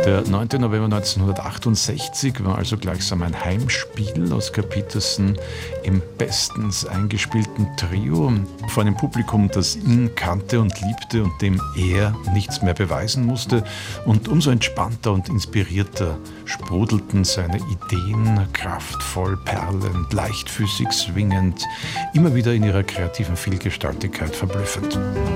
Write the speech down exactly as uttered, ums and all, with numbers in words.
Der neunte November neunzehnhundertachtundsechzig war also gleichsam ein Heimspiel. Oskar Petersen im bestens eingespielten Trio vor einem Publikum, das ihn kannte und liebte und dem er nichts mehr beweisen musste. Und umso entspannter und inspirierter sprudelten seine Ideen, kraftvoll, perlend, leichtfüßig, swingend, immer wieder in ihrer kreativen Vielgestaltigkeit verblüffend.